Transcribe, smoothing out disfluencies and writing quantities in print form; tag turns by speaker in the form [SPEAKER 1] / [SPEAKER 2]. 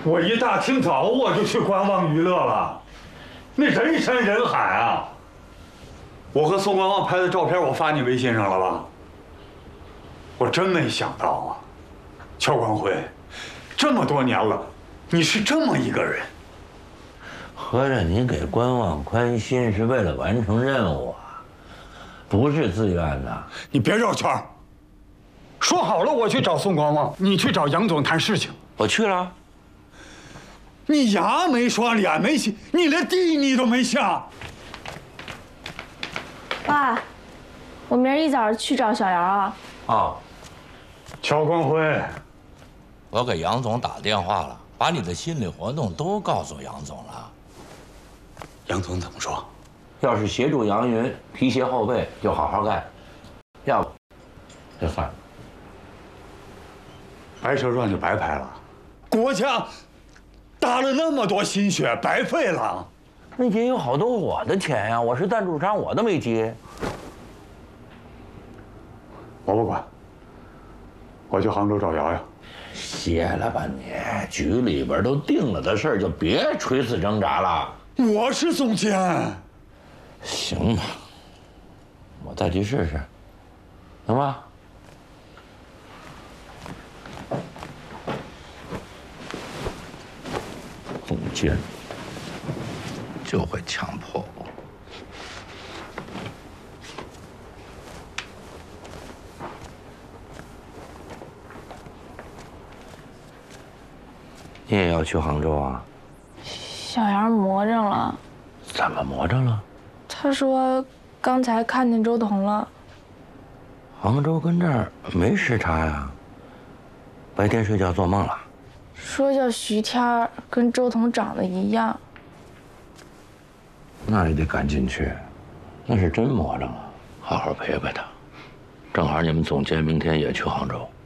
[SPEAKER 1] 我一大清早我就去观望娱乐了，那人山人海啊！我和宋观望拍的照片我发你微信上了吧？我真没想到啊，乔光辉，这么多年了，你是这么一个人。
[SPEAKER 2] 合着你给观望宽心是为了完成任务啊，不是自愿的。
[SPEAKER 1] 你别绕圈儿。说好了，我去找宋观望，你去找杨总谈事情。
[SPEAKER 2] 我去了。
[SPEAKER 1] 你牙没刷，脸没洗，你连地你都没下。
[SPEAKER 3] 爸，我明儿一早去找小姚啊。
[SPEAKER 2] 哦，
[SPEAKER 1] 乔光辉，
[SPEAKER 4] 我给杨总打电话了，把你的心理活动都告诉杨总了。
[SPEAKER 1] 杨总怎么说？
[SPEAKER 2] 要是协助杨云提携后辈，就好好干；要不就算了。
[SPEAKER 1] 白蛇传就白拍了，国家搭了那么多心血，白费了。
[SPEAKER 2] 那也有好多我的钱呀，我是赞助商，我都没接。
[SPEAKER 1] 我不管，我去杭州找瑶瑶。
[SPEAKER 2] 歇了吧你，局里边都定了的事儿，就别垂死挣扎了。
[SPEAKER 1] 我是总监。
[SPEAKER 2] 行吧，我再去试试，行吧？总监
[SPEAKER 4] 就会强迫我。
[SPEAKER 2] 你也要去杭州啊？
[SPEAKER 3] 小姚魔怔了。
[SPEAKER 2] 怎么魔怔了？
[SPEAKER 3] 他说刚才看见周彤了。
[SPEAKER 2] 杭州跟这儿没时差呀。白天睡觉做梦了。
[SPEAKER 3] 说叫徐天儿，跟周彤长得一样。
[SPEAKER 2] 那也得赶紧去，那是真魔怔了，好好陪陪他。正好你们总监明天也去杭州。